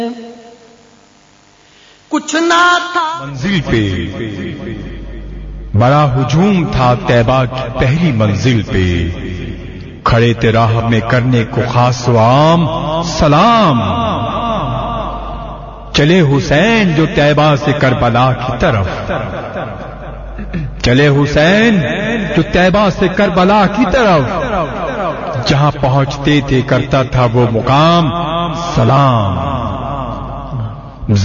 कुछ ना था मंजिल पे बड़ा हुजूम था तैबा की पहली मंजिल पे, खड़े थे राह में करने को खास आम सलाम। चले हुसैन जो तैबा से करबला की तरफ, चले हुसैन जो तैबा से करबला की तरफ, जहां पहुंचते थे करता था वो मुकाम सलाम।